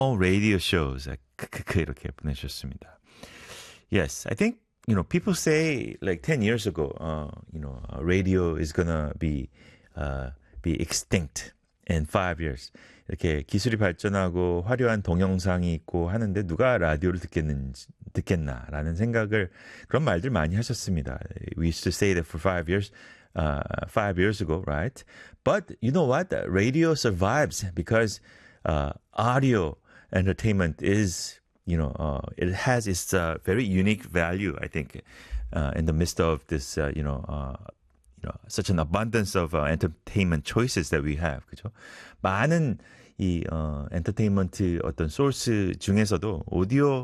all radio shows. 크크크 이렇게 보내주셨습니다. Yes, I think people say like 10 years ago, radio is gonna be extinct in 5 years. 이렇게 기술이 발전하고 화려한 동영상이 있고 하는데 누가 라디오를 듣겠나라는 생각을 그런 말들 많이 하셨습니다. We used to say that for 5 years ago, right? But you know what? Radio survives because audio entertainment is, it has its very unique value, I think, in the midst of this, such an abundance of entertainment choices that we have. 그죠? 많은 이 엔터테인먼트 어떤 소스 중에서도 오디오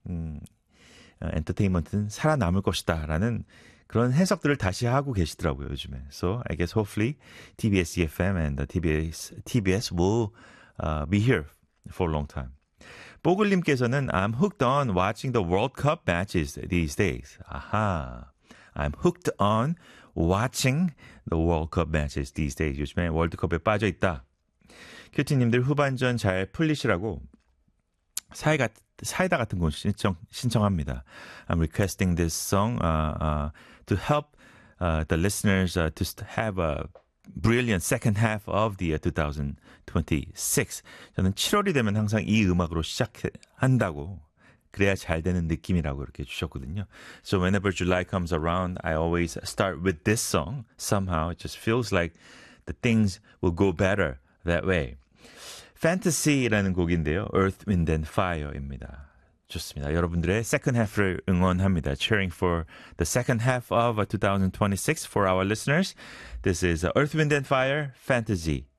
엔터테인먼트는 살아남을 것이다라는 그런 해석들을 다시 하고 계시더라고요, 요즘에. So I guess hopefully TBS EFM and the TBS will be here for a long time. 뽀글님께서는 I'm hooked on watching the World Cup matches these days. 아하. I'm hooked on watching the World Cup matches these days. 요즘에 월드컵에 빠져 있다. 큐티님들 후반전 잘 풀리시라고 사이다 같은 거 신청합니다. I'm requesting this song to help the listeners to have a brilliant second half of the 2026. 저는 7월이 되면 항상 이 음악으로 시작한다고 그래야 잘 되는 느낌이라고 이렇게 주셨거든요. So whenever July comes around, I always start with this song. Somehow it just feels like the things will go better that way. Fantasy라는 곡인데요. Earth, Wind and Fire입니다. 좋습니다. 여러분들의 second half를 응원합니다. Cheering for the second half of 2026 for our listeners. This is Earth, Wind and Fire, Fantasy.